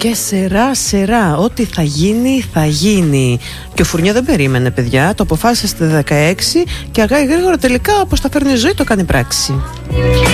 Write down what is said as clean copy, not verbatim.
Και σερά, ό,τι θα γίνει, θα γίνει. Και ο Φουρνιό δεν περίμενε, παιδιά. Το αποφάσισε στα 16 και αργά ή γρήγορα τελικά, όπως τα φέρνει η ζωή, το κάνει πράξη.